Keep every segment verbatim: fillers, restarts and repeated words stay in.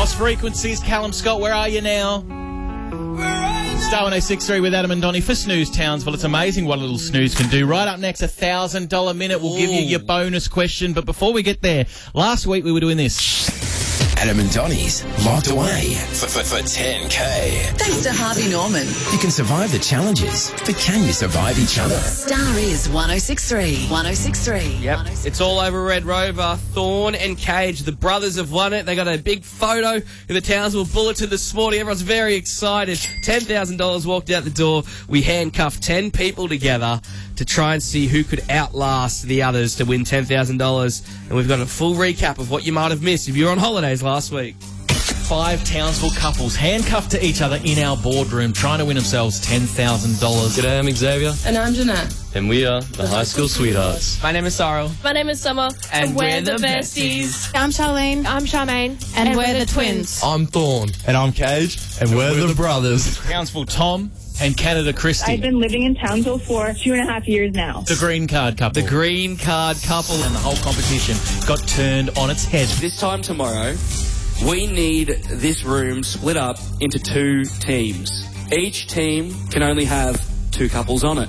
Lost Frequencies. Callum Scott, where are you now? Star one oh six three with Adam and Donnie for Snooze Townsville. It's amazing what a little snooze can do. Right up next, a one thousand dollars minute. We'll Ooh. give you your bonus question. But before we get there, last week we were doing this. Adam and Donnie's locked away for, for, for ten K. Thanks to Harvey Norman. You can survive the challenges, but can you survive each other? Star is one oh six three. one oh six three. Yep, it's all over Red Rover. Thorn and Cage, the brothers have won it. They got a big photo in the Townsville Bulletin this morning. Everyone's very excited. ten thousand dollars walked out the door. We handcuffed ten people together to try and see who could outlast the others to win ten thousand dollars. And we've got a full recap of what you might have missed if you were on holidays last week. Five Townsville couples handcuffed to each other in our boardroom trying to win themselves ten thousand dollars. G'day, I'm Xavier. And I'm Jeanette. And we are the High School Sweethearts. My name is Sorrel. My name is Summer. And, and we're, we're the the besties. besties. I'm Charlene. I'm Charmaine. And, and we're, we're the, the twins. I'm Thorn. And I'm Cage. And, and we're, we're the, the brothers. Townsville Tom and Canada Christy. I've been living in Townsville for two and a half years now. The green card couple. The green card couple. And the whole competition got turned on its head. This time tomorrow, we need this room split up into two teams. Each team can only have two couples on it.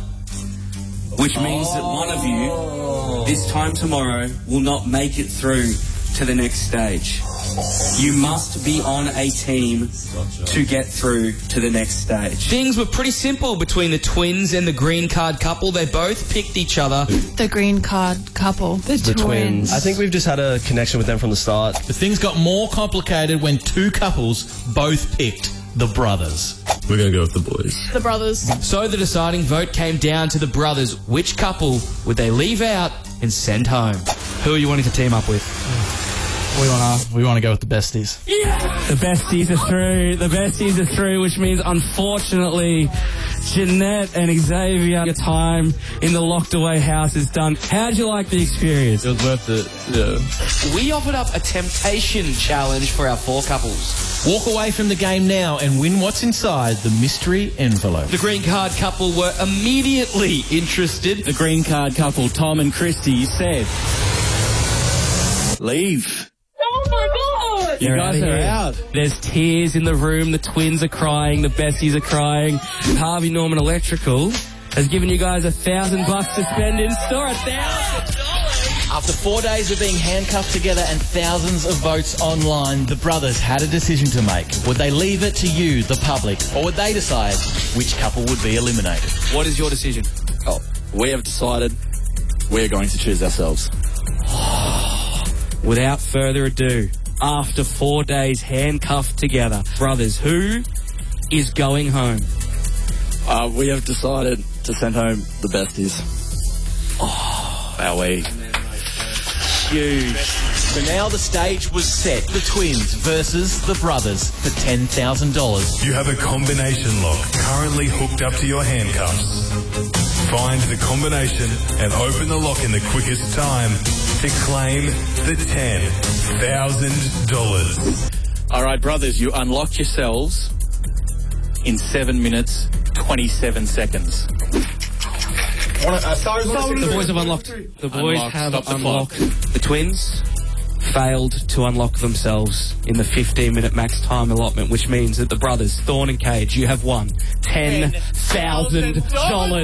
Which means oh. that one of you, this time tomorrow, will not make it through to the next stage. You must be on a team to get through to the next stage. Things were pretty simple between the twins and the green card couple. They both picked each other. The green card couple. The, the twins. twins. I think we've just had a connection with them from the start. But things got more complicated when two couples both picked the brothers. We're going to go with the boys. The brothers. So the deciding vote came down to the brothers. Which couple would they leave out and send home? Who are you wanting to team up with? We want to we want to go with the besties. Yeah! The besties are through. The besties are through, which means, unfortunately, Jeanette and Xavier, your time in the locked away house is done. How'd you like the experience? It was worth it, yeah. We offered up a temptation challenge for our four couples. Walk away from the game now and win what's inside the mystery envelope. The green card couple were immediately interested. The green card couple, Tom and Christy, said, leave. Oh my God! You guys are out. There's tears in the room. The twins are crying. The besties are crying. Harvey Norman Electrical has given you guys a thousand bucks to spend in store. A thousand dollars. After four days of being handcuffed together and thousands of votes online, the brothers had a decision to make. Would they leave it to you, the public, or would they decide which couple would be eliminated? What is your decision? Oh, we have decided we're going to choose ourselves. Without further ado, after four days handcuffed together, brothers, who is going home? Uh, we have decided to send home the besties. Oh, our way. Huge. So now the stage was set. The twins versus the brothers for ten thousand dollars. You have a combination lock currently hooked up to your handcuffs. Find the combination and open the lock in the quickest time to claim the ten thousand dollars. All right, brothers, you unlock yourselves in seven minutes, twenty-seven seconds. Uh, the boys have unlocked. The boys Unlock. have Stop the unlocked. The twins failed to unlock themselves in the fifteen minute max time allotment, which means that the brothers, Thorn and Cage, you have won ten thousand dollars.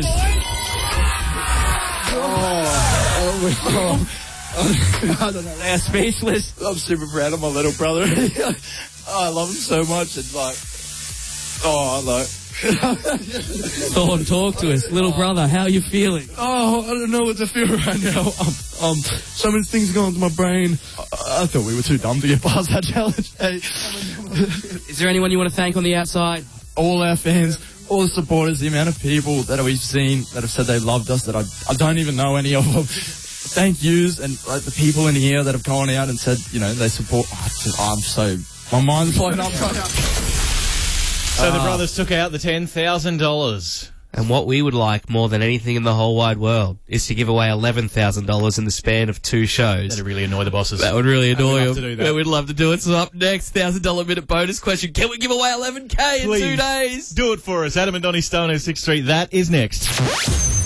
Oh, I don't know. They are speechless. I'm super proud of my little brother. Oh, I love him so much. It's like, oh, like. Thorn, talk to us. Little brother, how are you feeling? Oh, I don't know what to feel right now. Um, um, so many things going to my brain. I, I thought we were too dumb to get past that challenge. Hey. Is there anyone you want to thank on the outside? All our fans, all the supporters, the amount of people that we've seen that have said they loved us that I, I don't even know any of them. Thank yous and like, the people in here that have gone out and said, you know, they support. Oh, just, oh, I'm so, my mind's blowing up right now. So the brothers took out the ten thousand dollars. And what we would like more than anything in the whole wide world is to give away eleven thousand dollars in the span of two shows. That'd really annoy the bosses. That would really annoy them. To do that. We'd love to do it. So up next, one thousand dollars minute bonus question. Can we give away eleven K in Please, two days? Do it for us. Adam and Donnie Stone oh six three. That is next.